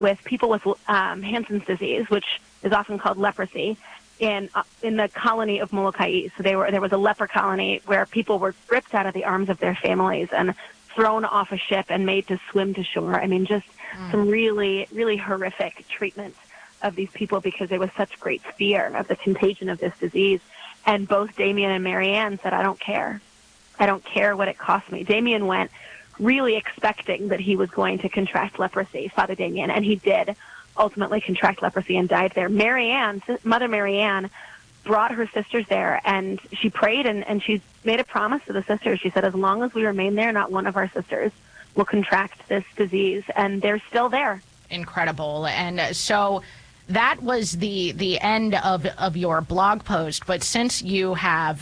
with people with Hansen's disease, which is often called leprosy, in the colony of Molokai. So there was a leper colony where people were ripped out of the arms of their families and thrown off a ship and made to swim to shore. I mean, just some really, really horrific treatment of these people because there was such great fear of the contagion of this disease. And both Damien and Marianne said, I don't care. I don't care what it costs me. Damien went really expecting that he was going to contract leprosy, Father Damien, and he did ultimately contract leprosy and died there. Mother Marianne, brought her sisters there, and she prayed, and she made a promise to the sisters. She said, as long as we remain there, not one of our sisters will contract this disease, and they're still there. Incredible. And so that was the end of your blog post. But since you have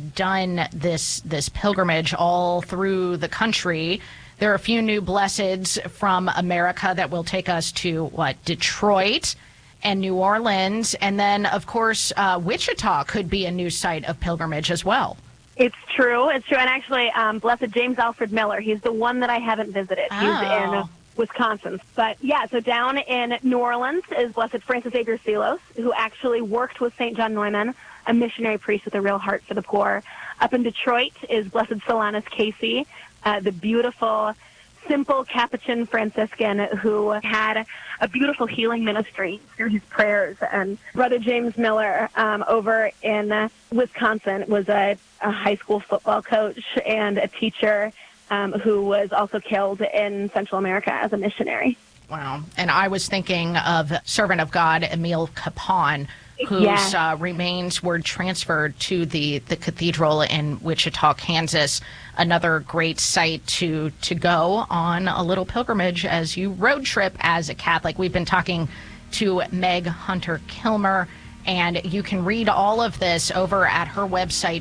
done this pilgrimage all through the country, there are a few new blesseds from America that will take us to, Detroit and New Orleans. And then, of course, Wichita could be a new site of pilgrimage as well. It's true. And actually, Blessed James Alfred Miller, he's the one that I haven't visited. Oh. He's in Wisconsin. But, yeah, so down in New Orleans is Blessed Francis Xavier Sealos, who actually worked with St. John Neumann, a missionary priest with a real heart for the poor. Up in Detroit is Blessed Solanus Casey, the beautiful, simple Capuchin Franciscan who had a beautiful healing ministry through his prayers. And Brother James Miller over in Wisconsin was a high school football coach and a teacher who was also killed in Central America as a missionary. Wow. And I was thinking of servant of God Emile Capon, whose remains were transferred to the cathedral in Wichita, Kansas. Another great site to go on a little pilgrimage as you road trip as a Catholic. We've been talking to Meg Hunter Kilmer, and you can read all of this over at her website,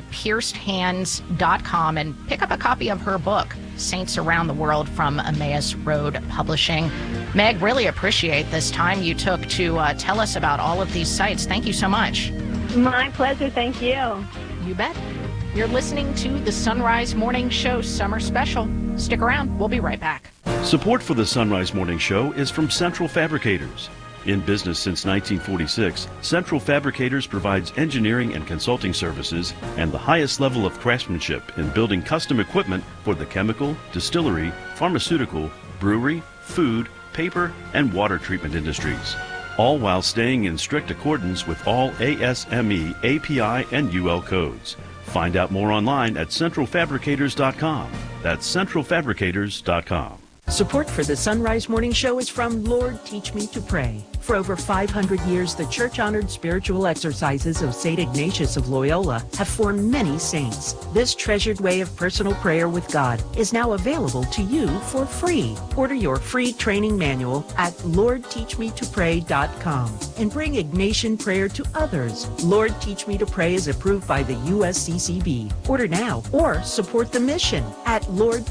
piercedhands.com, and pick up a copy of her book, Saints Around the World, from Emmaus Road Publishing. Meg, really appreciate this time you took to tell us about all of these sites. Thank you so much. My pleasure. Thank you. You bet. You're listening to the Sunrise Morning Show Summer Special. Stick around. We'll be right back. Support for the Sunrise Morning Show is from Central Fabricators. In business since 1946, Central Fabricators provides engineering and consulting services and the highest level of craftsmanship in building custom equipment for the chemical, distillery, pharmaceutical, brewery, food, paper, and water treatment industries, all while staying in strict accordance with all ASME, API, and UL codes. Find out more online at centralfabricators.com. That's centralfabricators.com. Support for the Sunrise Morning Show is from Lord Teach Me to Pray. For over 500 years, the church-honored spiritual exercises of St. Ignatius of Loyola have formed many saints. This treasured way of personal prayer with God is now available to you for free. Order your free training manual at LordTeachMeToPray.com and bring Ignatian prayer to others. Lord Teach Me to Pray is approved by the USCCB. Order now or support the mission at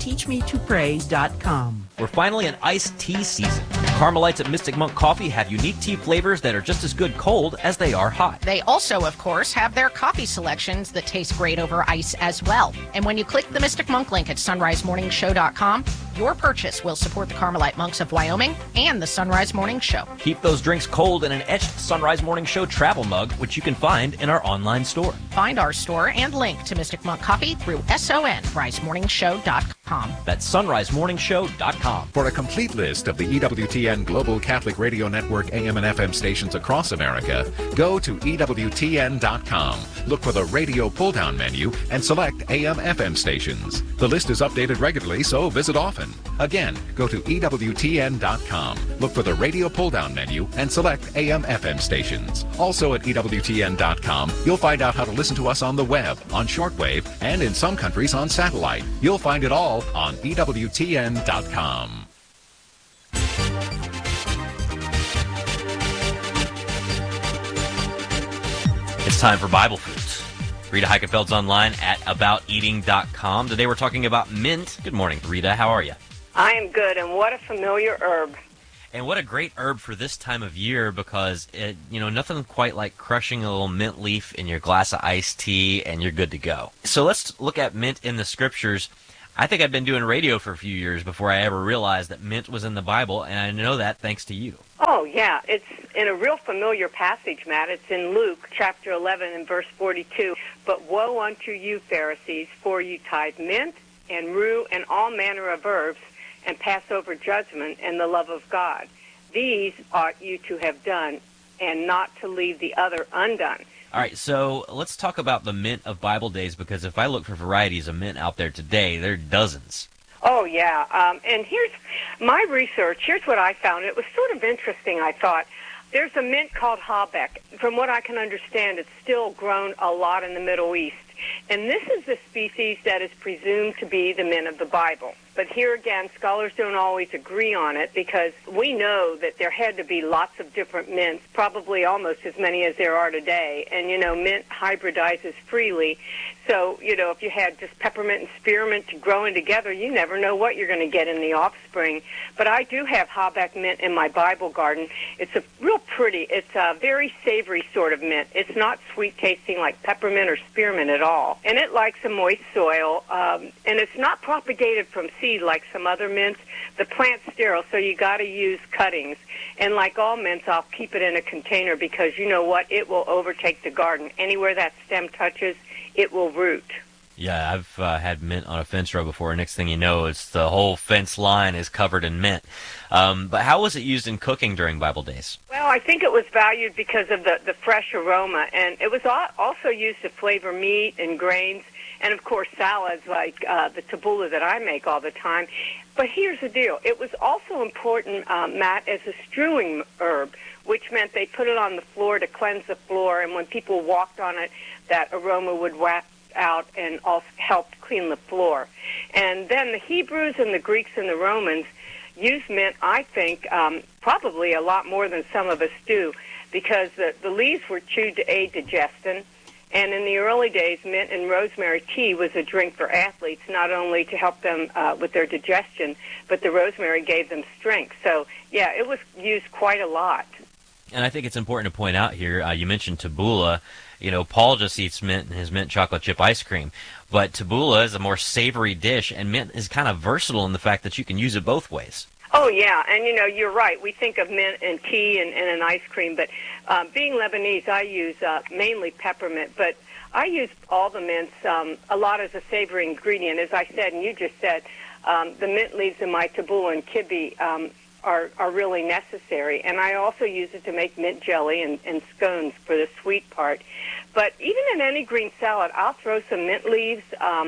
LordTeachMeToPray.com. We're finally in iced tea season. Carmelites at Mystic Monk Coffee have unique tea flavors that are just as good cold as they are hot. They also, of course, have their coffee selections that taste great over ice as well. And when you click the Mystic Monk link at sunrisemorningshow.com, your purchase will support the Carmelite Monks of Wyoming and the Sunrise Morning Show. Keep those drinks cold in an etched Sunrise Morning Show travel mug, which you can find in our online store. Find our store and link to Mystic Monk Coffee through sunrisemorningshow.com. That's sunrisemorningshow.com. For a complete list of the EWTN Global Catholic Radio Network AM and FM stations across America, go to EWTN.com. Look for the radio pull-down menu and select AM/FM stations. The list is updated regularly, so visit often. Again, go to EWTN.com. Look for the radio pull-down menu and select AM/FM stations. Also at EWTN.com, you'll find out how to listen to us on the web, on shortwave, and in some countries on satellite. You'll find it all on EWTN.com. It's time for Bible Foods. Rita Heikenfeld's online at abouteating.com. Today we're talking about mint. Good morning, Rita. How are you? I am good, and what a familiar herb. And what a great herb for this time of year, because nothing quite like crushing a little mint leaf in your glass of iced tea and you're good to go. So let's look at mint in the scriptures. I think I'd been doing radio for a few years before I ever realized that mint was in the Bible, and I know that thanks to you. Oh, yeah. It's in a real familiar passage, Matt. It's in Luke chapter 11 and verse 42. But woe unto you, Pharisees, for you tithe mint and rue and all manner of herbs, and pass over judgment and the love of God. These ought you to have done, and not to leave the other undone. All right, so let's talk about the mint of Bible days, because if I look for varieties of mint out there today, there are dozens. Oh, yeah. And here's my research. Here's what I found. It was sort of interesting, I thought. There's a mint called Habeck. From what I can understand, it's still grown a lot in the Middle East. And this is the species that is presumed to be the mint of the Bible. But here again, scholars don't always agree on it, because we know that there had to be lots of different mints, probably almost as many as there are today. And, mint hybridizes freely. So, if you had just peppermint and spearmint growing together, you never know what you're going to get in the offspring. But I do have Habeck mint in my Bible garden. It's it's a very savory sort of mint. It's not sweet tasting like peppermint or spearmint at all. And it likes a moist soil, and it's not propagated from seed like some other mints. The plant's sterile, so you got to use cuttings. And like all mints, I'll keep it in a container, because you know what? It will overtake the garden. Anywhere that stem touches, it will root. Yeah, I've had mint on a fence row before. Next thing you know, it's the whole fence line is covered in mint. But how was it used in cooking during Bible days? Well, I think it was valued because of the fresh aroma, and it was also used to flavor meat and grains, and of course salads like the tabbouleh that I make all the time. But here's the deal. It was also important, Matt, as a strewing herb, which meant they put it on the floor to cleanse the floor, and when people walked on it, that aroma would wax out and also helped clean the floor. And then the Hebrews and the Greeks and the Romans used mint, I think, probably a lot more than some of us do, because the leaves were chewed to aid digestion. And in the early days, mint and rosemary tea was a drink for athletes, not only to help them with their digestion, but the rosemary gave them strength. So, yeah, it was used quite a lot. And I think it's important to point out here, you mentioned tabbouleh. Paul just eats mint in his mint chocolate chip ice cream. But tabbouleh is a more savory dish, and mint is kind of versatile in the fact that you can use it both ways. Oh, yeah, and you're right. We think of mint and tea and an ice cream, but being Lebanese, I use mainly peppermint, but I use all the mints a lot as a savory ingredient. As I said, and you just said, the mint leaves in my tabbouleh and kibbe are really necessary. And I also use it to make mint jelly and scones for the sweet part. But even in any green salad, I'll throw some mint leaves,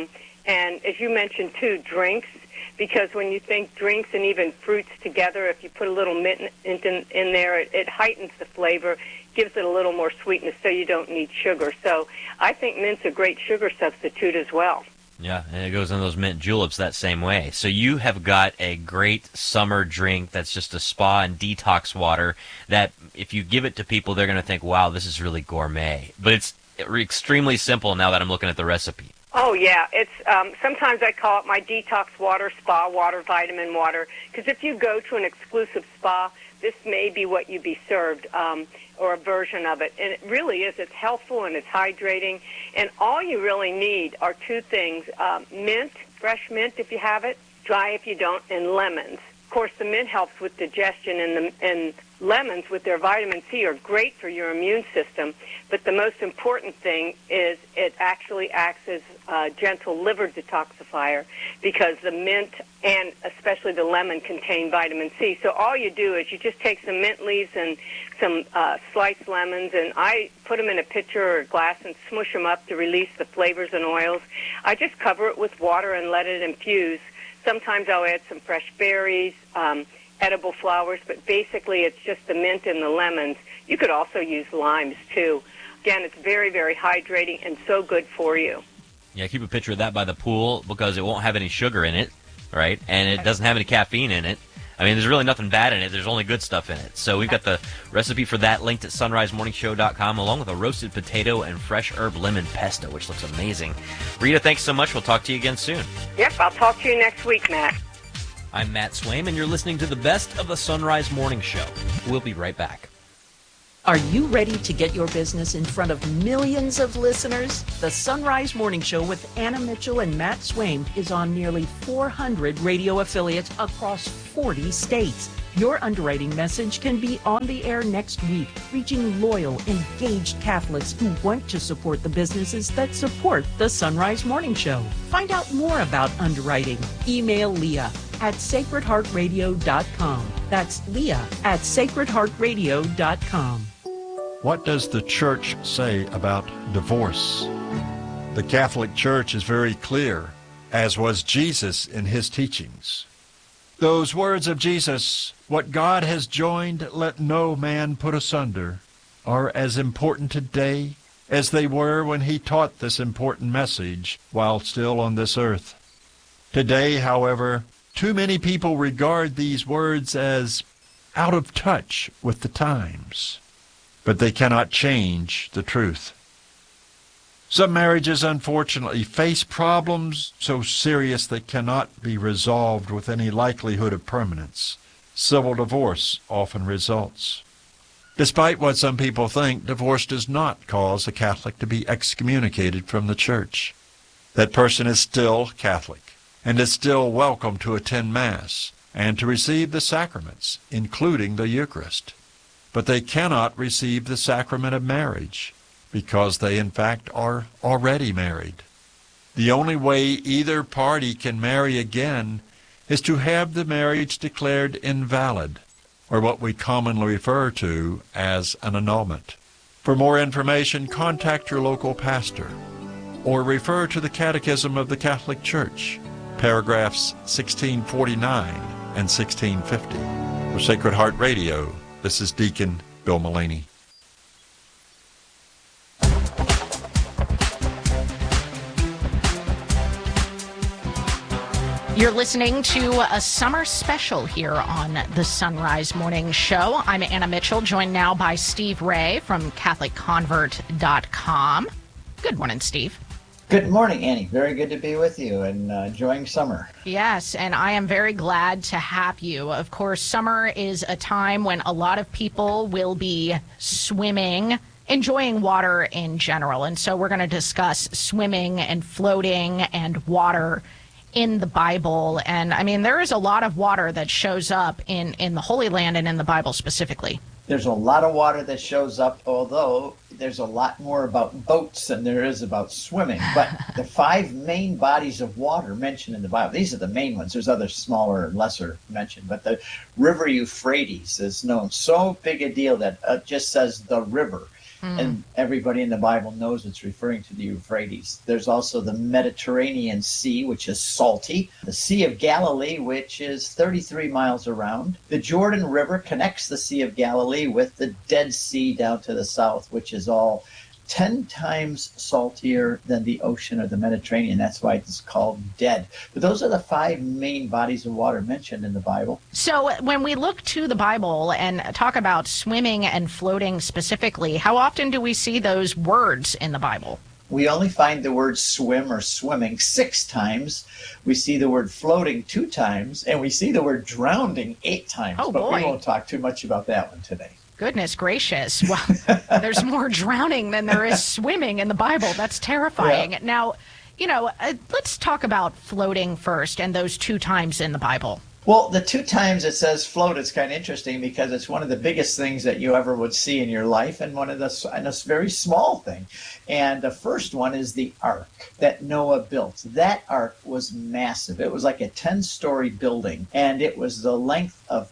and as you mentioned, too, drinks, because when you think drinks and even fruits together, if you put a little mint in there, it heightens the flavor, gives it a little more sweetness, so you don't need sugar. So I think mint's a great sugar substitute as well. Yeah, and it goes in those mint juleps that same way. So you have got a great summer drink that's just a spa and detox water that if you give it to people, they're going to think, wow, this is really gourmet. But it's extremely simple now that I'm looking at the recipe. Oh, yeah. It's sometimes I call it my detox water, spa water, vitamin water, because if you go to an exclusive spa, this may be what you be served, or a version of it. And it really is. It's healthful and it's hydrating. And all you really need are two things, mint, fresh mint if you have it, dry if you don't, and lemons. Of course, the mint helps with digestion, and lemons with their vitamin C are great for your immune system. But the most important thing is it actually acts as a gentle liver detoxifier, because the mint and especially the lemon contain vitamin C. So all you do is you just take some mint leaves and some sliced lemons, and I put them in a pitcher or a glass and smush them up to release the flavors and oils. I just cover it with water and let it infuse. Sometimes I'll add some fresh berries, edible flowers, but basically it's just the mint and the lemons. You could also use limes, too. Again, it's very, very hydrating and so good for you. Yeah, keep a picture of that by the pool, because it won't have any sugar in it, right? And it doesn't have any caffeine in it. I mean, there's really nothing bad in it. There's only good stuff in it. So we've got the recipe for that linked at sunrisemorningshow.com, along with a roasted potato and fresh herb lemon pesto, which looks amazing. Rita, thanks so much. We'll talk to you again soon. Yep, I'll talk to you next week, Matt. I'm Matt Swaim, and you're listening to the best of the Sunrise Morning Show. We'll be right back. Are you ready to get your business in front of millions of listeners? The Sunrise Morning Show with Anna Mitchell and Matt Swaim is on nearly 400 radio affiliates across 40 states. Your underwriting message can be on the air next week, reaching loyal, engaged Catholics who want to support the businesses that support the Sunrise Morning Show. Find out more about underwriting. Email Leah at sacredheartradio.com. That's Leah at sacredheartradio.com. What does the church say about divorce? The Catholic Church is very clear, as was Jesus in his teachings. Those words of Jesus, "What God has joined, let no man put asunder," are as important today as they were when he taught this important message while still on this earth. Today, however, too many people regard these words as out of touch with the times, but they cannot change the truth. Some marriages, unfortunately, face problems so serious they cannot be resolved with any likelihood of permanence. Civil divorce often results. Despite what some people think, divorce does not cause a Catholic to be excommunicated from the church. That person is still Catholic and is still welcome to attend Mass and to receive the sacraments, including the Eucharist. But they cannot receive the sacrament of marriage, because they in fact are already married. The only way either party can marry again is to have the marriage declared invalid, or what we commonly refer to as an annulment. For more information, contact your local pastor, or refer to the Catechism of the Catholic Church, paragraphs 1649 and 1650. For Sacred Heart Radio, this is Deacon Bill Mullaney. You're listening to a summer special here on the Sunrise Morning Show. I'm Anna Mitchell, joined now by Steve Ray from CatholicConvert.com. Good morning, Steve. Good morning, Annie. Very good to be with you and enjoying summer. Yes, and I am very glad to have you. Of course, summer is a time when a lot of people will be swimming, enjoying water in general. And so we're going to discuss swimming and floating and water in the Bible. And I mean, there is a lot of water that shows up in the Holy Land and in the Bible specifically. There's a lot of water that shows up, although there's a lot more about boats than there is about swimming. But the 5 main bodies of water mentioned in the Bible, these are the main ones. There's other smaller and lesser mentioned, but the river Euphrates is known. So big a deal that it just says the river. And everybody in the Bible knows it's referring to the Euphrates. There's also the Mediterranean Sea, which is salty. The Sea of Galilee, which is 33 miles around. The Jordan River connects the Sea of Galilee with the Dead Sea down to the south, which is all 10 times saltier than the ocean or the Mediterranean. That's why it's called dead. But those are the 5 main bodies of water mentioned in the Bible. So when we look to the Bible and talk about swimming and floating specifically, how often do we see those words in the Bible? We only find the word swim or swimming 6 times. We see the word floating 2 times, and we see the word drowning 8 times. Oh, but boy. We won't talk too much about that one today. Goodness gracious. Well, there's more drowning than there is swimming in the Bible. That's terrifying. Yeah. Now, let's talk about floating first and those 2 times in the Bible. Well, the 2 times it says float, it's kind of interesting because it's one of the biggest things that you ever would see in your life, and and a very small thing. And the first one is the ark that Noah built. That ark was massive. It was like a 10-story building, and it was the length of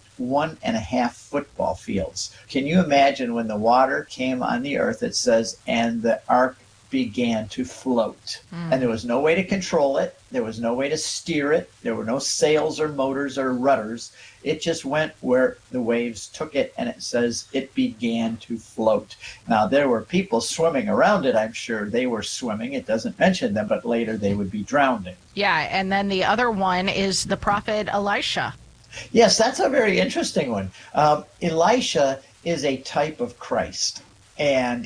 1.5 football fields. Can you imagine when the water came on the earth, it says, and the ark began to float. And there was no way to control it. There was no way to steer it. There were no sails or motors or rudders. It just went where the waves took it, and it says it began to float. Now, there were people swimming around it, I'm sure. They were swimming. It doesn't mention them, but later they would be drowning. Yeah, and then the other one is the prophet Elisha. Yes, that's a very interesting one. Elisha is a type of Christ. And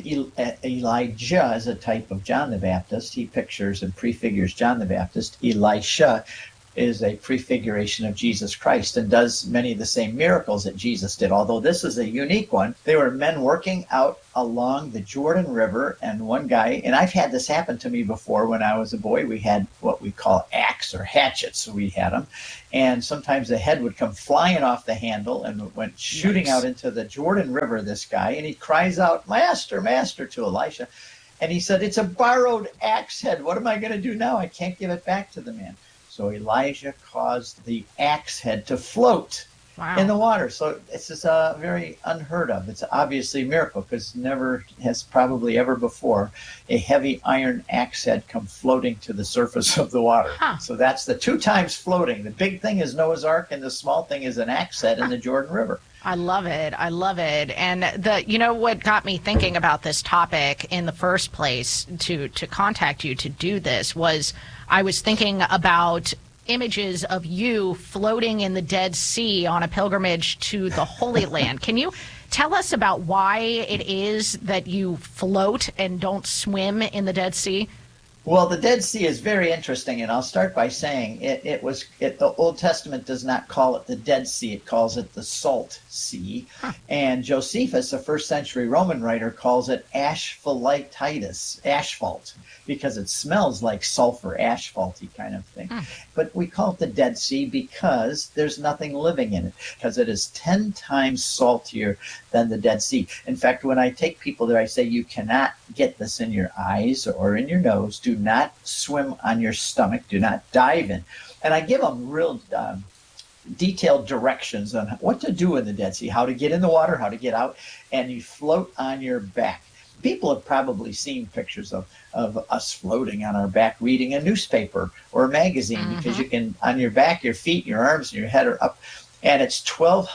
Elijah is a type of John the Baptist. He pictures and prefigures John the Baptist. Elisha is a prefiguration of Jesus Christ and does many of the same miracles that Jesus did. Although this is a unique one, they were men working out along the Jordan River, and one guy, and I've had this happen to me before when I was a boy, we had what we call axe or hatchets, we had them, and sometimes the head would come flying off the handle and went shooting out into the Jordan River, this guy, and he cries out, "Master, Master," to Elisha. And he said, "It's a borrowed axe head. What am I going to do now? I can't give it back to the man." So Elijah caused the axe head to float in the water. So this is very unheard of. It's obviously a miracle, because never has probably ever before a heavy iron axe head come floating to the surface of the water. So that's the 2 times floating. The big thing is Noah's Ark, and the small thing is an axe head in the Jordan River. I love it. I love it. And what got me thinking about this topic in the first place to contact you to do this was I was thinking about images of you floating in the Dead Sea on a pilgrimage to the Holy Land. Can you tell us about why it is that you float and don't swim in the Dead Sea? Well, the Dead Sea is very interesting, and I'll start by saying the Old Testament does not call it the Dead Sea, it calls it the Salt Sea. And Josephus, a first century Roman writer, calls it asphaltitis, asphalt, because it smells like sulfur, asphalty kind of thing. But we call it the Dead Sea because there's nothing living in it, because it is 10 times saltier than the Dead Sea. In fact, when I take people there, I say, you cannot get this in your eyes or in your nose. Do not swim on your stomach. Do not dive in. And I give them real detailed directions on what to do in the Dead Sea, how to get in the water, how to get out, and you float on your back. People have probably seen pictures of us floating on our back reading a newspaper or a magazine, because you can, on your back, your feet, your arms, and your head are up, and it's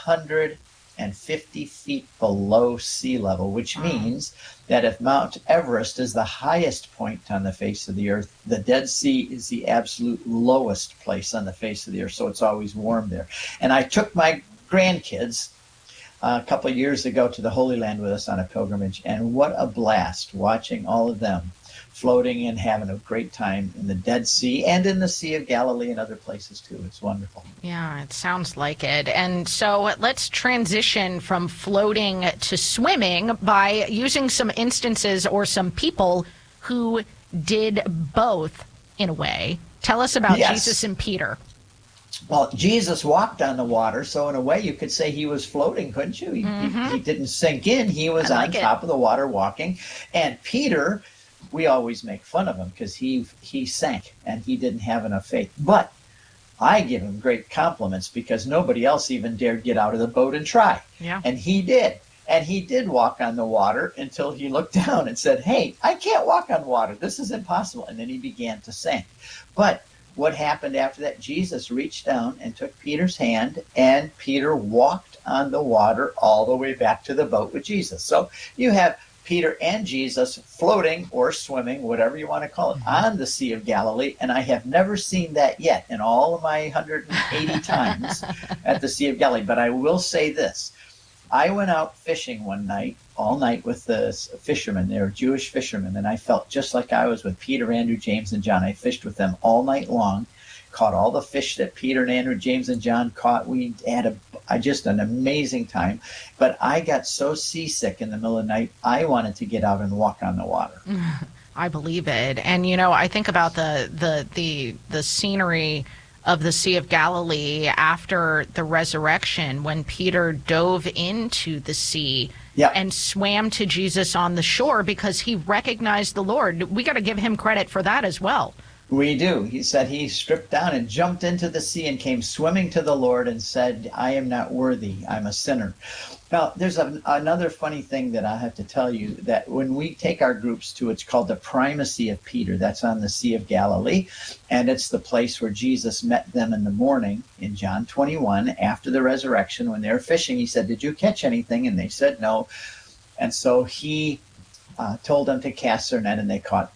1,250 feet below sea level, which means that if Mount Everest is the highest point on the face of the earth, the Dead Sea is the absolute lowest place on the face of the earth, so it's always warm there. And I took my grandkids a couple of years ago to the Holy Land with us on a pilgrimage, and what a blast watching all of them floating and having a great time in the Dead Sea and in the Sea of Galilee and other places too. It's wonderful. Yeah, it sounds like it. And so let's transition from floating to swimming by using some instances or some people who did both in a way. Tell us about Jesus and Peter. Well, Jesus walked on the water, so in a way you could say he was floating, couldn't you? He didn't sink in. He was on top of the water walking. And Peter, we always make fun of him because he sank and he didn't have enough faith. But I give him great compliments because nobody else even dared get out of the boat and try. Yeah. And he did. And he did walk on the water until he looked down and said, "Hey, I can't walk on water. This is impossible." And then he began to sink. But what happened after that? Jesus reached down and took Peter's hand, and Peter walked on the water all the way back to the boat with Jesus. So you have Peter and Jesus floating or swimming, whatever you want to call it, on the Sea of Galilee. And I have never seen that yet in all of my 180 times at the Sea of Galilee. But I will say this. I went out fishing one night, all night with the fishermen. They were Jewish fishermen, and I felt just like I was with Peter, Andrew, James, and John. I fished with them all night long, caught all the fish that Peter and Andrew, James, and John caught. We had just an amazing time. But I got so seasick in the middle of the night, I wanted to get out and walk on the water. I believe it. And, I think about the scenery of the Sea of Galilee after the resurrection, when Peter dove into the sea and swam to Jesus on the shore because he recognized the Lord. We got to give him credit for that as well. We do. He said he stripped down and jumped into the sea and came swimming to the Lord and said, "I am not worthy. I'm a sinner." Now, there's another funny thing that I have to tell you, that when we take our groups to, it's called the Primacy of Peter. That's on the Sea of Galilee. And it's the place where Jesus met them in the morning in John 21 after the resurrection. When they were fishing, he said, "Did you catch anything?" And they said no. And so he told them to cast their net, and they caught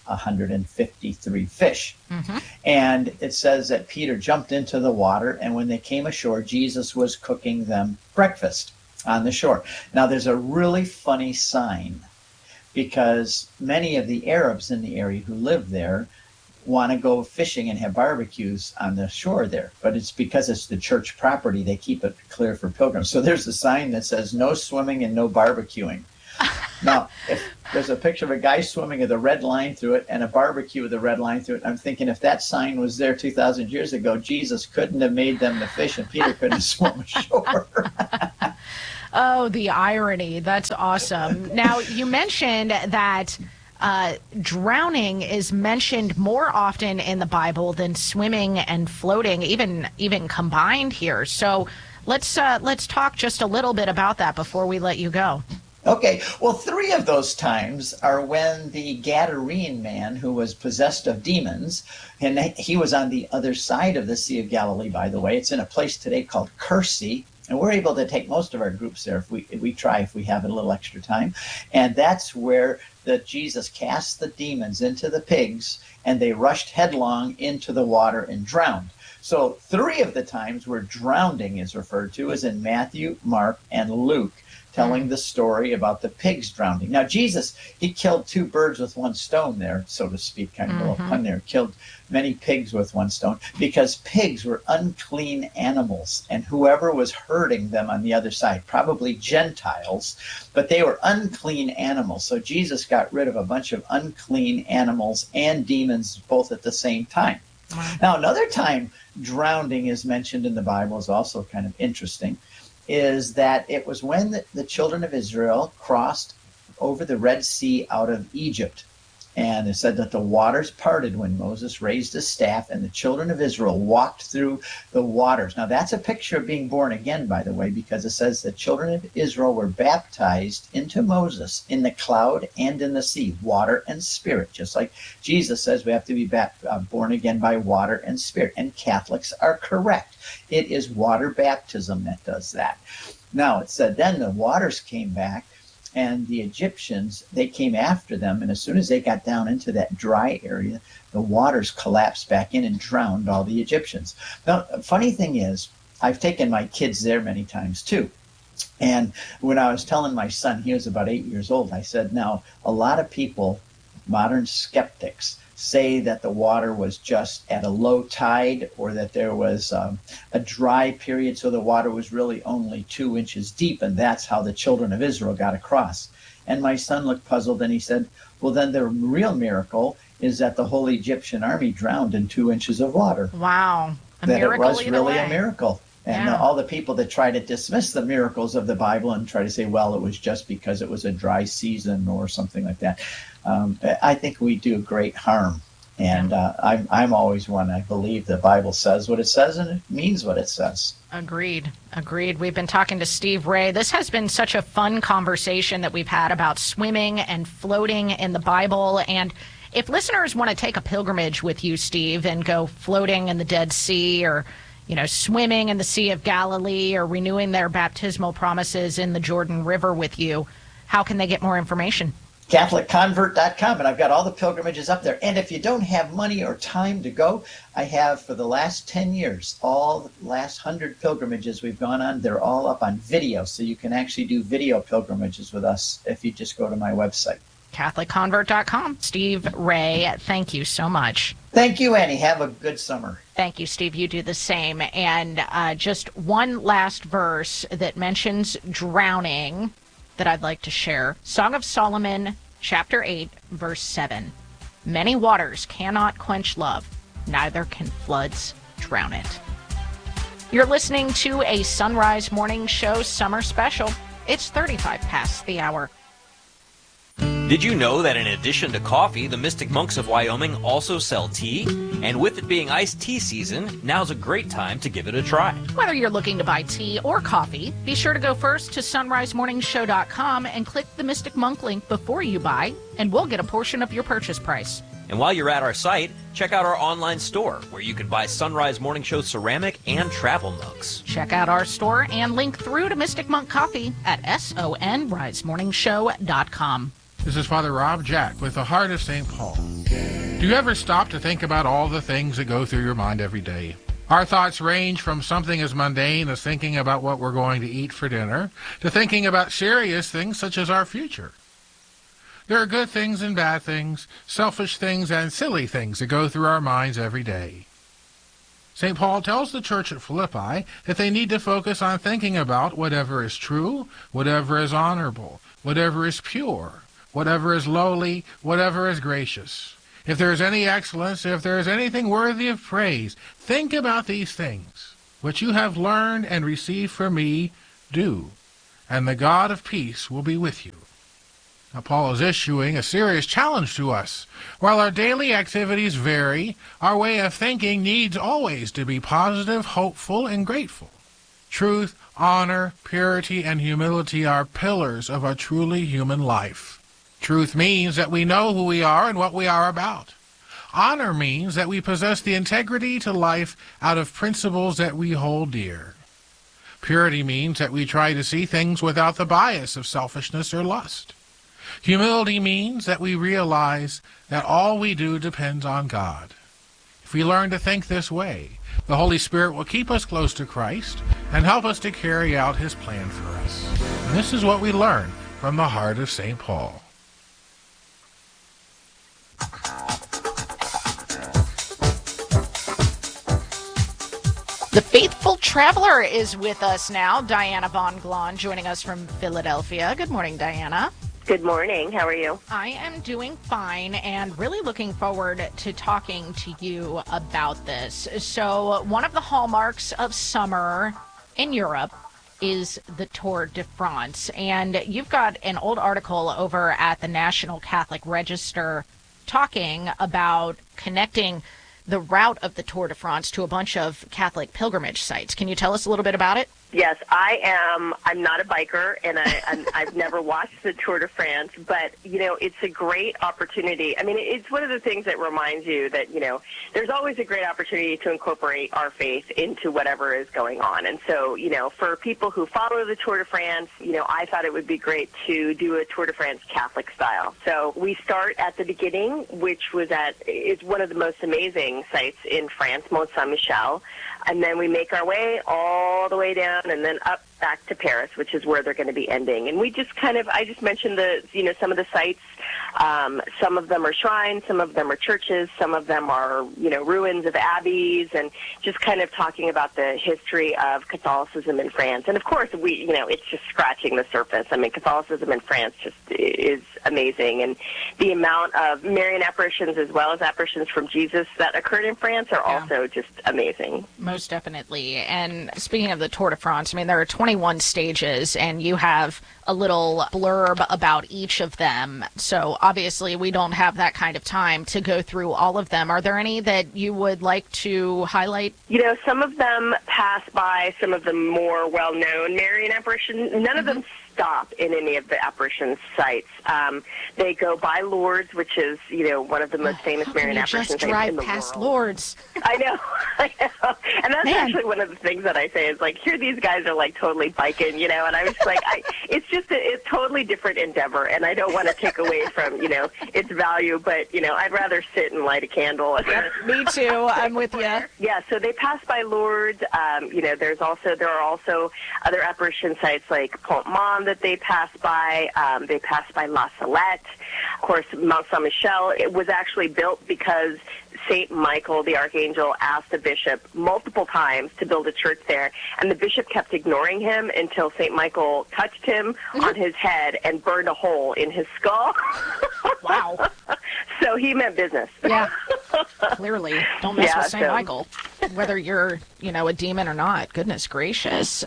153 fish. And it says that Peter jumped into the water, and when they came ashore, Jesus was cooking them breakfast on the shore. Now, there's a really funny sign, because many of the Arabs in the area who live there want to go fishing and have barbecues on the shore there. But it's because it's the church property, they keep it clear for pilgrims. So there's a sign that says no swimming and no barbecuing. Now, if there's a picture of a guy swimming with a red line through it and a barbecue with a red line through it, I'm thinking if that sign was there 2,000 years ago, Jesus couldn't have made them to fish and Peter couldn't have swum ashore. Oh, the irony. That's awesome. Now, you mentioned that drowning is mentioned more often in the Bible than swimming and floating, even combined here. So let's talk just a little bit about that before we let you go. Okay, well, 3 of those times are when the Gadarene man who was possessed of demons, and he was on the other side of the Sea of Galilee, by the way. It's in a place today called Kursi, and we're able to take most of our groups there if we try, if we have a little extra time. And that's where Jesus cast the demons into the pigs, and they rushed headlong into the water and drowned. So 3 of the times where drowning is referred to is in Matthew, Mark, and Luke, telling the story about the pigs drowning. Now, Jesus, he killed 2 birds with 1 stone there, so to speak, kind of a little pun there. Killed many pigs with 1 stone because pigs were unclean animals, and whoever was herding them on the other side, probably Gentiles, but they were unclean animals. So Jesus got rid of a bunch of unclean animals and demons both at the same time. Now, another time drowning is mentioned in the Bible is also kind of interesting, is that it was when the children of Israel crossed over the Red Sea out of Egypt. And it said that the waters parted when Moses raised his staff and the children of Israel walked through the waters. Now, that's a picture of being born again, by the way, because it says the children of Israel were baptized into Moses in the cloud and in the sea, water and spirit, just like Jesus says we have to be born again by water and spirit. And Catholics are correct. It is water baptism that does that. Now, it said then the waters came back, and the Egyptians, they came after them, and as soon as they got down into that dry area, the waters collapsed back in and drowned all the Egyptians. Now, funny thing is, I've taken my kids there many times too. And when I was telling my son, he was about 8 years old, I said, now, a lot of people, modern skeptics, say that the water was just at a low tide or that there was a dry period, so the water was really only 2 inches deep, and that's how the children of Israel got across. And my son looked puzzled and he said, well, then the real miracle is that the whole Egyptian army drowned in 2 inches of water. Wow. That it was really a miracle. And all the people that try to dismiss the miracles of the Bible and try to say, well, it was just because it was a dry season or something like that, I think we do great harm. And I'm always one, I believe the Bible says what it says and it means what it says. Agreed. We've been talking to Steve Ray. This has been such a fun conversation that we've had about swimming and floating in the Bible. And if listeners want to take a pilgrimage with you, Steve, and go floating in the Dead Sea or swimming in the Sea of Galilee or renewing their baptismal promises in the Jordan River with you, how can they get more information? CatholicConvert.com, and I've got all the pilgrimages up there. And if you don't have money or time to go, I have for the last 10 years, all the last 100 pilgrimages we've gone on, they're all up on video, so you can actually do video pilgrimages with us if you just go to my website. CatholicConvert.com. Steve Ray, thank you so much. Thank you, Annie. Have a good summer. Thank you, Steve. You do the same. And just one last verse that mentions drowning that I'd like to share. Song of Solomon, chapter 8, verse 7. Many waters cannot quench love, neither can floods drown it. You're listening to a Sunrise Morning Show summer special. It's 35 past the hour. Did you know that in addition to coffee, the Mystic Monks of Wyoming also sell tea? And with it being iced tea season, now's a great time to give it a try. Whether you're looking to buy tea or coffee, be sure to go first to sunrisemorningshow.com and click the Mystic Monk link before you buy, and we'll get a portion of your purchase price. And while you're at our site, check out our online store where you can buy Sunrise Morning Show ceramic and travel mugs. Check out our store and link through to Mystic Monk Coffee at sonrisemorningshow.com. This is Father Rob Jack with the Heart of St. Paul. Do you ever stop to think about all the things that go through your mind every day? Our thoughts range from something as mundane as thinking about what we're going to eat for dinner to thinking about serious things such as our future. There are good things and bad things, selfish things and silly things that go through our minds every day. St. Paul tells the church at Philippi that they need to focus on thinking about whatever is true, whatever is honorable, whatever is pure, whatever is lowly, whatever is gracious. If there is any excellence, if there is anything worthy of praise, think about these things. Which you have learned and received from me, do, and the God of peace will be with you. Now, Paul is issuing a serious challenge to us. While our daily activities vary, our way of thinking needs always to be positive, hopeful, and grateful. Truth, honor, purity, and humility are pillars of a truly human life. Truth means that we know who we are and what we are about. Honor means that we possess the integrity to life out of principles that we hold dear. Purity means that we try to see things without the bias of selfishness or lust. Humility means that we realize that all we do depends on God. If we learn to think this way, the Holy Spirit will keep us close to Christ and help us to carry out his plan for us. And this is what we learn from the heart of St. Paul. The faithful traveler is with us now, Diana Von Glahn, joining us from Philadelphia. Good morning, Diana. Good morning. How are you? I am doing fine and really looking forward to talking to you about this. So one of the hallmarks of summer in Europe is the Tour de France. And you've got an old article over at the National Catholic Register talking about connecting the route of the Tour de France to a bunch of Catholic pilgrimage sites. Can you tell us a little bit about it? Yes, I'm not a biker, and I've never watched the Tour de France, but, it's a great opportunity. I mean, it's one of the things that reminds you that, there's always a great opportunity to incorporate our faith into whatever is going on. And so, for people who follow the Tour de France, I thought it would be great to do a Tour de France Catholic style. So we start at the beginning, which is one of the most amazing sites in France, Mont Saint-Michel. And then we make our way all the way down and then up back to Paris, which is where they're going to be ending. And we just I just mentioned some of the sites. Some of them are shrines, some of them are churches, some of them are, ruins of abbeys, and just kind of talking about the history of Catholicism in France. And of course, it's just scratching the surface. I mean, Catholicism in France just is amazing. And the amount of Marian apparitions as well as apparitions from Jesus that occurred in France are also just amazing. Most definitely. And speaking of the Tour de France, I mean, there are 21 stages, and you have a little blurb about each of them. So obviously we don't have that kind of time to go through all of them. Are there any that you would like to highlight? Some of them pass by some of the more well-known Marian apparitions. None of them stop in any of the apparition sites. They go by Lourdes, which is, one of the most famous Marian apparition sites in the world. Just drive past Lourdes. I know. And that's actually one of the things that I say is, here these guys are, totally biking, and I was it's just a totally different endeavor, and I don't want to take away from, its value, but, I'd rather sit and light a candle. Me too. I'm with you. Yeah, so they pass by Lourdes. There are also other apparition sites like Pont-Mont that they pass by. They pass by La Salette. Of course, Mont Saint-Michel, it was actually built because St. Michael, the archangel, asked the bishop multiple times to build a church there, and the bishop kept ignoring him until St. Michael touched him on his head and burned a hole in his skull. Wow. So he meant business. Yeah, clearly. Don't mess with St. Michael, whether you're, a demon or not. Goodness gracious.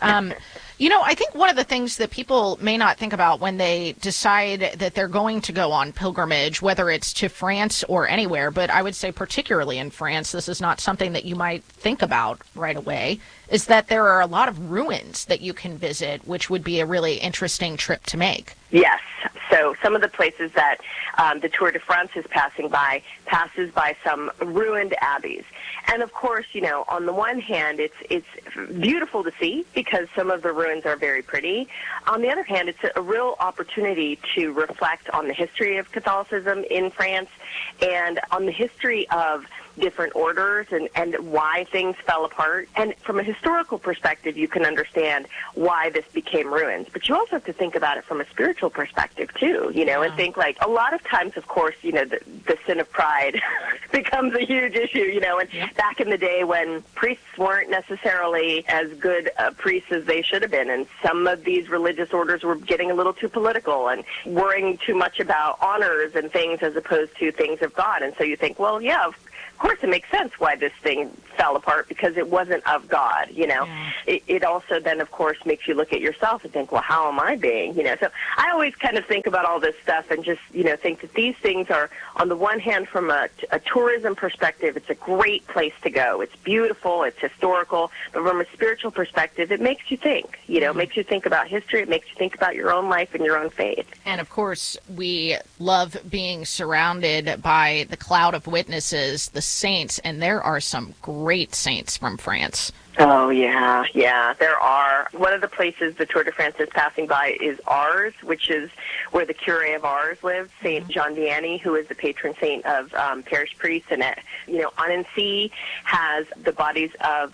I think one of the things that people may not think about when they decide that they're going to go on pilgrimage, whether it's to France or anywhere, but I would say particularly in France, this is not something that you might think about right away, is that there are a lot of ruins that you can visit, which would be a really interesting trip to make. Yes. So some of the places that the Tour de France is passes by some ruined abbeys. And of course, on the one hand, it's beautiful to see because some of the ruins are very pretty. On the other hand, it's a real opportunity to reflect on the history of Catholicism in France and on the history of different orders and why things fell apart. And from a historical perspective, you can understand why this became ruins. But you also have to think about it from a spiritual perspective, too, and think like a lot of times, of course, the sin of pride becomes a huge issue, and back in the day when priests weren't necessarily as good priests as they should have been, and some of these religious orders were getting a little too political and worrying too much about honors and things as opposed to things of God. And so you think, well, yeah, of course it makes sense why this thing fell apart, because it wasn't of God, It also then, of course, makes you look at yourself and think, well, how am I being, So I always kind of think about all this stuff and just, think that these things are, on the one hand, from a tourism perspective, it's a great place to go. It's beautiful, it's historical, but from a spiritual perspective, it makes you think, it makes you think about history, it makes you think about your own life and your own faith. And, of course, we love being surrounded by the cloud of witnesses, the saints, and there are some great saints from France. Oh, yeah, there are. One of the places the Tour de France is passing by is Ars, which is where the Curé of Ars lived, Saint Jean Vianney, who is the patron saint of parish priests. And, Annecy has the bodies of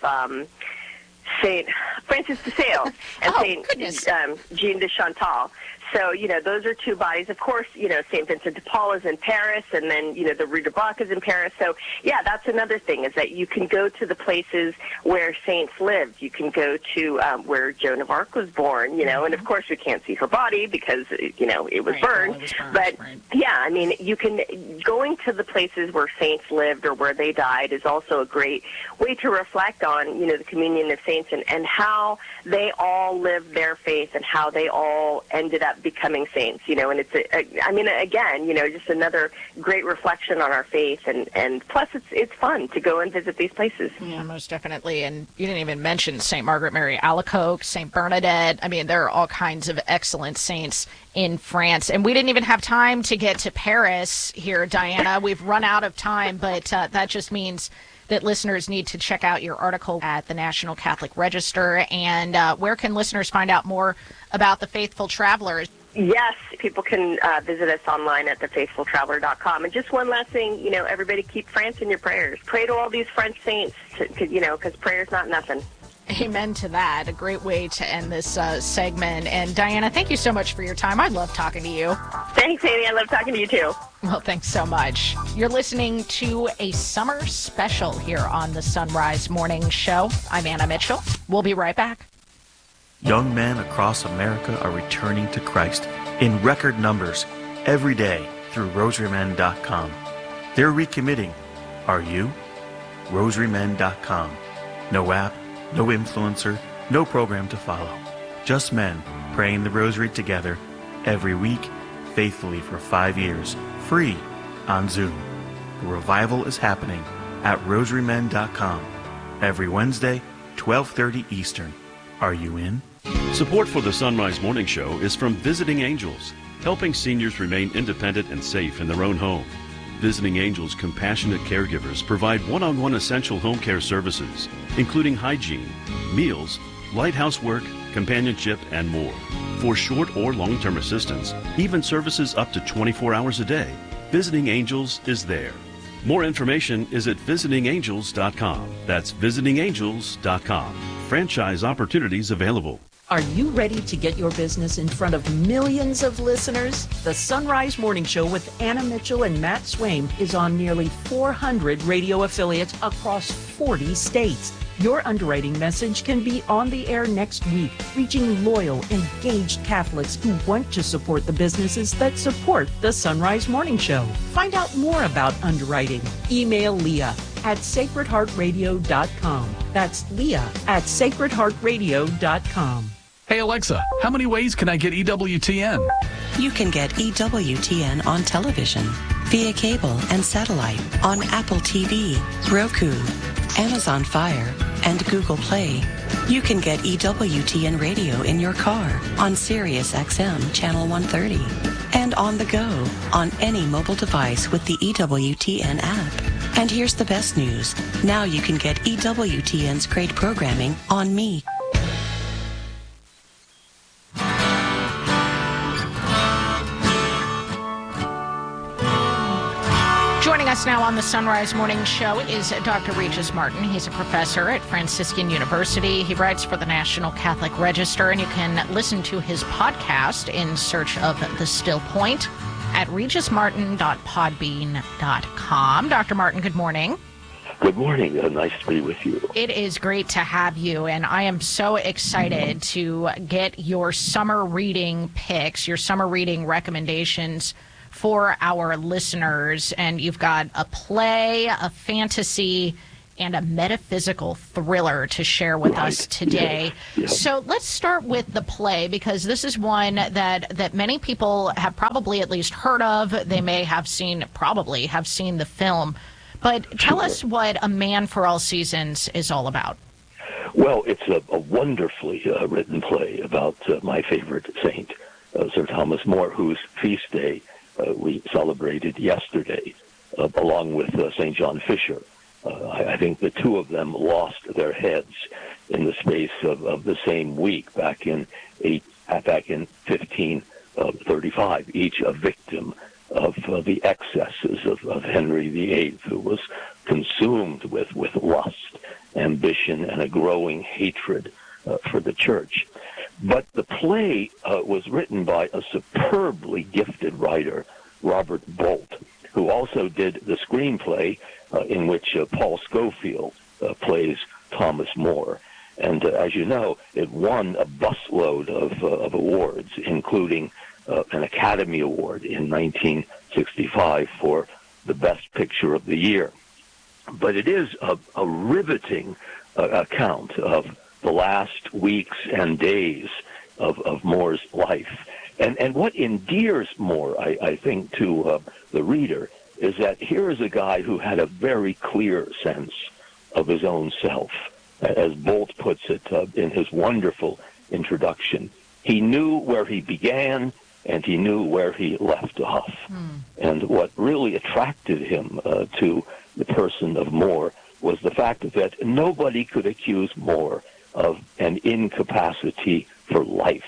Saint Francis de Sales and Saint Jean de Chantal. So, those are two bodies. Of course, St. Vincent de Paul is in Paris, and then, the Rue de Bac is in Paris. So, yeah, that's another thing, is that you can go to the places where saints lived. You can go to where Joan of Arc was born, and of course we can't see her body because, it was burned. But, yeah, I mean, going to the places where saints lived or where they died is also a great way to reflect on, the communion of saints and how they all lived their faith and how they all ended up becoming saints, and it's, again, just another great reflection on our faith, and plus it's fun to go and visit these places. Yeah, most definitely. And you didn't even mention St. Margaret Mary Alacoque, St. Bernadette. I mean, there are all kinds of excellent saints in France. And we didn't even have time to get to Paris here, Diana. We've run out of time, but that just means that listeners need to check out your article at the National Catholic Register. And where can listeners find out more about the Faithful Travelers? Yes, people can visit us online at thefaithfultraveler.com. And just one last thing, everybody keep France in your prayers. Pray to all these French saints, because prayer's not nothing. Amen to that. A great way to end this segment. And Diana, thank you so much for your time. I love talking to you. Thanks, Amy. I love talking to you, too. Well, thanks so much. You're listening to a summer special here on the Sunrise Morning Show. I'm Anna Mitchell. We'll be right back. Young men across America are returning to Christ in record numbers every day through rosarymen.com. They're recommitting. Are you? rosarymen.com. No app, no influencer, no program to follow. Just men praying the rosary together every week, faithfully for 5 years, free on Zoom. The revival is happening at rosarymen.com every Wednesday, 12:30 Eastern. Are you in? Support for the Sunrise Morning Show is from Visiting Angels, helping seniors remain independent and safe in their own home. Visiting Angels compassionate caregivers provide one-on-one essential home care services, including hygiene, meals, light housework, companionship, and more. For short or long-term assistance, even services up to 24 hours a day, Visiting Angels is there. More information is at visitingangels.com. That's visitingangels.com. Franchise opportunities available. Are you ready to get your business in front of millions of listeners? The Sunrise Morning Show with Anna Mitchell and Matt Swaim is on nearly 400 radio affiliates across 40 states. Your underwriting message can be on the air next week, reaching loyal, engaged Catholics who want to support the businesses that support the Sunrise Morning Show. Find out more about underwriting. Email Leah at sacredheartradio.com. That's Leah at sacredheartradio.com. Hey Alexa, how many ways can I get EWTN? You can get EWTN on television, via cable and satellite, on Apple TV, Roku, Amazon Fire, and Google Play. You can get EWTN radio in your car on Sirius XM Channel 130 and on the go on any mobile device with the EWTN app. And here's the best news. Now you can get EWTN's great programming on Me. Joining us now on the Sunrise Morning Show is Dr. Regis Martin. He's a professor at Franciscan University. He writes for the National Catholic Register, and you can listen to his podcast in search of The Still Point at regismartin.podbean.com. Dr. Martin, good morning. Good morning. Nice to be with you. It is great to have you, and I am so excited to get your summer reading picks, your summer reading recommendations for our listeners. And you've got a play, a fantasy, and a metaphysical thriller to share with us today. Yes. So let's start with the play, because this is one that many people have probably at least heard of. They may have probably have seen the film. But tell us what A Man for All Seasons is all about. Well, it's a wonderfully written play about my favorite saint, Sir Thomas More, whose feast day we celebrated yesterday, along with St. John Fisher. I think the two of them lost their heads in the space of the same week back in 1535, each a victim of the excesses of Henry VIII, who was consumed with lust, ambition, and a growing hatred for the church. But the play was written by a superbly gifted writer, Robert Bolt, who also did the screenplay in which Paul Scofield plays Thomas More. And as you know, it won a busload of awards, including an Academy Award in 1965 for the Best Picture of the Year. But it is a riveting account of the last weeks and days of More's life. And what endears More, I think, to the reader is that here is a guy who had a very clear sense of his own self. As Bolt puts it in his wonderful introduction, he knew where he began and he knew where he left off. And what really attracted him to the person of More was the fact that nobody could accuse More of an incapacity for life.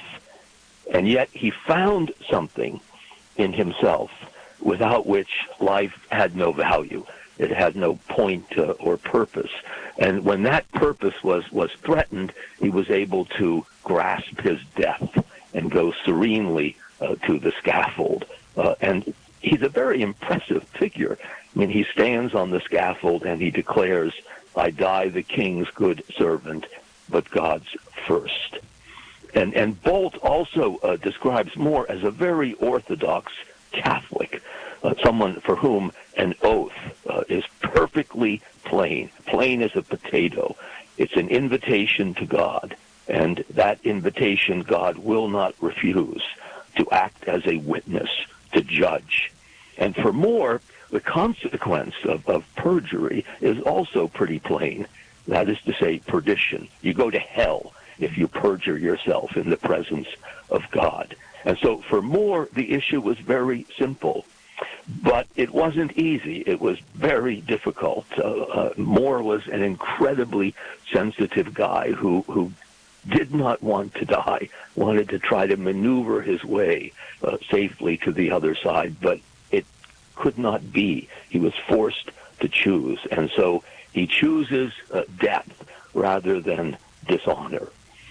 And yet he found something in himself without which life had no value. It had no point or purpose. And when that purpose was threatened, he was able to grasp his death and go serenely to the scaffold. And he's a very impressive figure. I mean, he stands on the scaffold and he declares, "I die the king's good servant, but God's first." And Bolt also describes More as a very orthodox Catholic, someone for whom an oath is perfectly plain as a potato. It's an invitation to God, and that invitation God will not refuse, to act as a witness, to judge. And for More, the consequence of perjury is also pretty plain. That is to say, perdition. You go to hell if you perjure yourself in the presence of God. And so for More, the issue was very simple. But it wasn't easy. It was very difficult. More was an incredibly sensitive guy who did not want to die, wanted to try to maneuver his way safely to the other side, but it could not be. He was forced to choose, and so he chooses death rather than dishonor.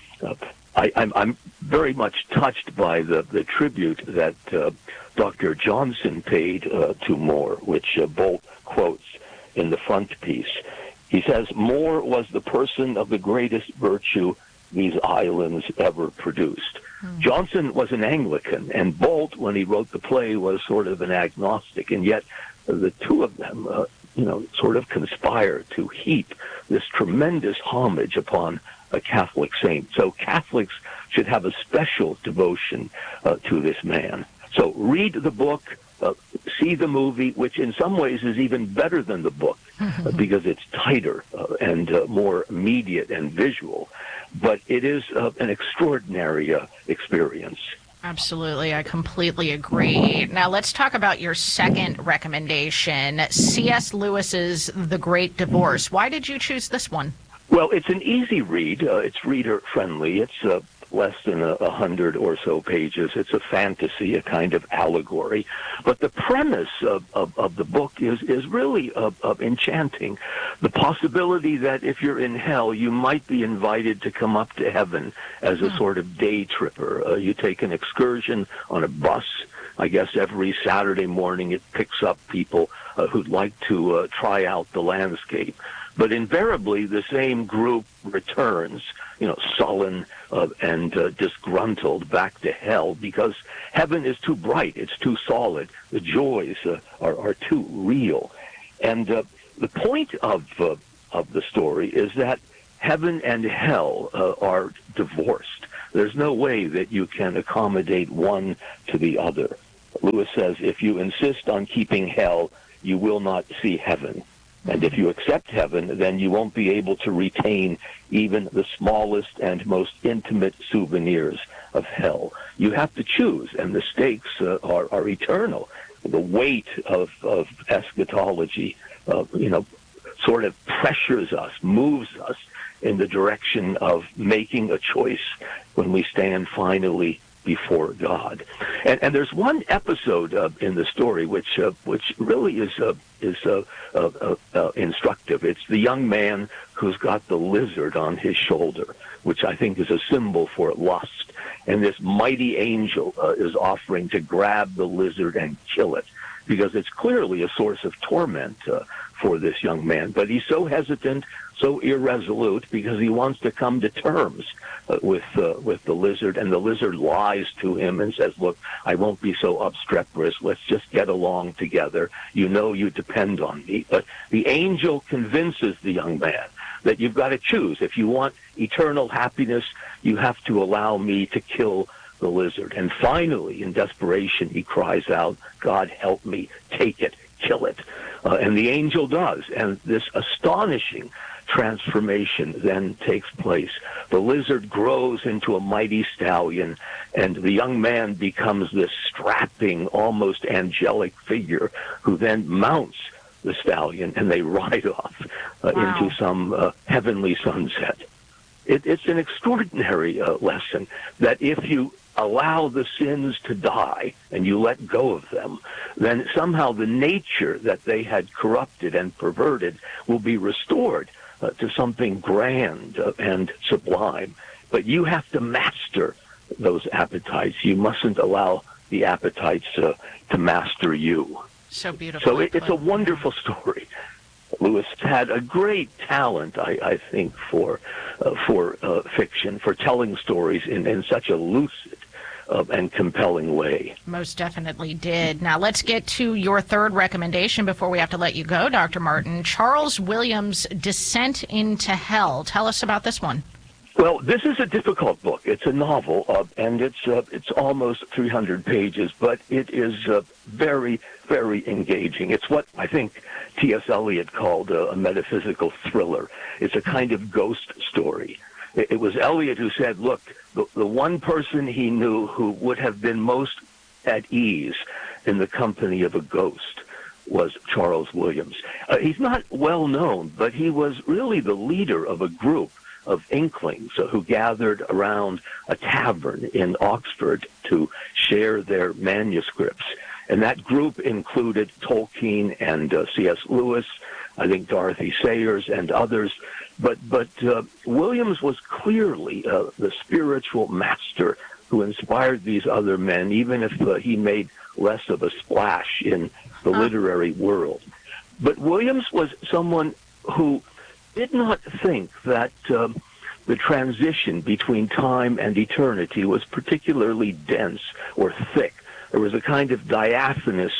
I'm very much touched by the tribute that Dr. Johnson paid to More, which Bolt quotes in the frontispiece. He says, "More was the person of the greatest virtue these islands ever produced." Johnson was an Anglican, and Bolt, when he wrote the play, was sort of an agnostic, and yet the two of them, sort of conspire to heap this tremendous homage upon a Catholic saint. So Catholics should have a special devotion to this man. So read the book, see the movie, which in some ways is even better than the book because it's tighter and more immediate and visual. But it is an extraordinary experience. Absolutely. I completely agree. Now let's talk about your second recommendation, C.S. Lewis's The Great Divorce. Why did you choose this one? Well, it's an easy read. It's reader-friendly. It's less than 100 or so pages. It's a fantasy, a kind of allegory. But the premise of the book is really enchanting. The possibility that if you're in hell, you might be invited to come up to heaven as a sort of day tripper. You take an excursion on a bus. I guess every Saturday morning it picks up people who'd like to try out the landscape. But invariably, the same group returns, sullen and disgruntled back to hell because heaven is too bright, it's too solid, the joys are too real. And the point of the story is that heaven and hell are divorced. There's no way that you can accommodate one to the other. Lewis says, if you insist on keeping hell, you will not see heaven. And if you accept heaven, then you won't be able to retain even the smallest and most intimate souvenirs of hell. You have to choose, and the stakes are eternal. The weight of eschatology, sort of pressures us, moves us in the direction of making a choice when we stand finally before God. And there's one episode in the story which really is instructive. It's the young man who's got the lizard on his shoulder, which I think is a symbol for lust. And this mighty angel is offering to grab the lizard and kill it, because it's clearly a source of torment for this young man. But he's so hesitant, so irresolute, because he wants to come to terms with the lizard, and the lizard lies to him and says, look, I won't be so obstreperous. Let's just get along together. You depend on me. But the angel convinces the young man that you've got to choose. If you want eternal happiness, you have to allow me to kill the lizard. And finally, in desperation, he cries out, God, help me, take it, kill it. And the angel does. And this astonishing transformation then takes place. The lizard grows into a mighty stallion, and the young man becomes this strapping, almost angelic figure who then mounts the stallion, and they ride off into some heavenly sunset. It's an extraordinary lesson that if you allow the sins to die and you let go of them, then somehow the nature that they had corrupted and perverted will be restored to something grand and sublime. But you have to master those appetites. You mustn't allow the appetites to master you. So beautiful. So it's a wonderful story. Lewis had a great talent, I think, for fiction, for telling stories in such a lucid and compelling way. Most definitely did. Now let's get to your third recommendation before we have to let you go, Dr. Martin. Charles Williams' Descent into Hell. Tell us about this one. Well, this is a difficult book. It's a novel, and it's almost 300 pages, but it is very, very engaging. It's what I think T.S. Eliot called a metaphysical thriller. It's a kind of ghost story. It was Eliot who said, look, the one person he knew who would have been most at ease in the company of a ghost was Charles Williams. He's not well known, but he was really the leader of a group of inklings who gathered around a tavern in Oxford to share their manuscripts. And that group included Tolkien and C.S. Lewis, I think Dorothy Sayers and others. But Williams was clearly the spiritual master who inspired these other men, even if he made less of a splash in the literary world. But Williams was someone who did not think that the transition between time and eternity was particularly dense or thick. There was a kind of diaphanous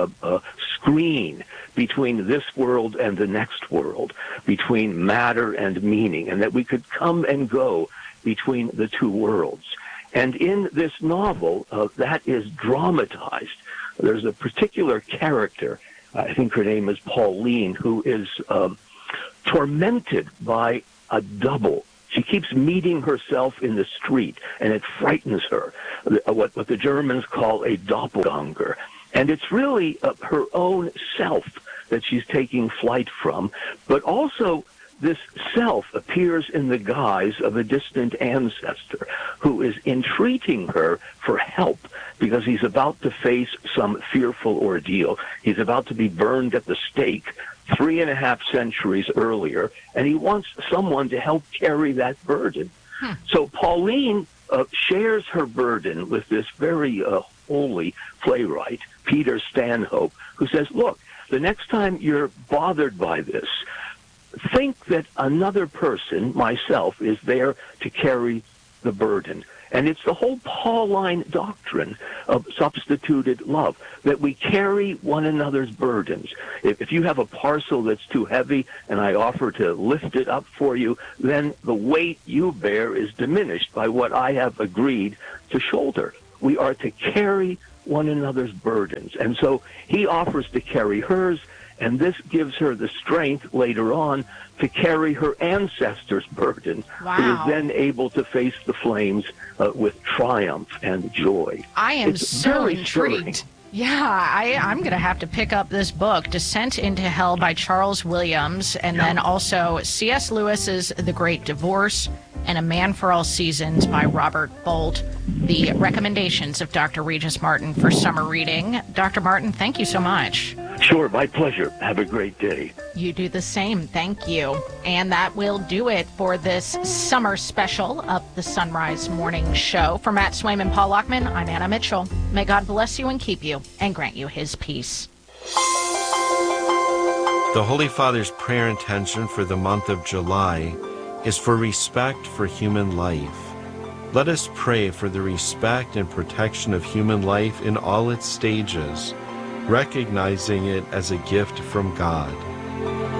screen between this world and the next world, between matter and meaning, and that we could come and go between the two worlds. And in this novel, that is dramatized. There's a particular character, I think her name is Pauline, who is tormented by a double. She keeps meeting herself in the street, and it frightens her, what the Germans call a doppelganger. And it's really her own self that she's taking flight from, but also this self appears in the guise of a distant ancestor who is entreating her for help because he's about to face some fearful ordeal. He's about to be burned at the stake 3.5 centuries earlier, and he wants someone to help carry that burden. So Pauline shares her burden with this very holy playwright, Peter Stanhope, who says, look, the next time you're bothered by this, think that another person, myself, is there to carry the burden. And it's the whole Pauline doctrine of substituted love, that we carry one another's burdens. If you have a parcel that's too heavy and I offer to lift it up for you, then the weight you bear is diminished by what I have agreed to shoulder. We are to carry one another's burdens. And so he offers to carry hers, and this gives her the strength later on to carry her ancestor's burden, who is then able to face the flames with triumph and joy. I am it's so very intrigued. stirring. Yeah, I'm going to have to pick up this book, Descent into Hell by Charles Williams, and then also C.S. Lewis's The Great Divorce and A Man for All Seasons by Robert Bolt, the recommendations of Dr. Regis Martin for summer reading. Dr. Martin, thank you so much. Sure, my pleasure. Have a great day. You do the same. Thank you. And that will do it for this summer special of the Sunrise Morning Show. For Matt Swaim and Paul Lockman, I'm Anna Mitchell. May God bless you and keep you and grant you his peace. The Holy Father's prayer intention for the month of July is for respect for human life. Let us pray for the respect and protection of human life in all its stages, recognizing it as a gift from God.